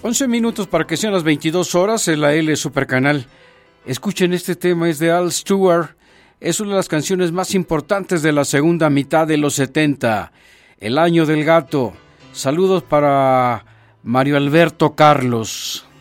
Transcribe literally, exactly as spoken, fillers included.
once minutos para que sean las veintidós horas en la L Supercanal. Escuchen, este tema es de Al Stewart. Es una de las canciones más importantes de la segunda mitad de los setenta. El año del gato. Saludos para Mario Alberto Carlos.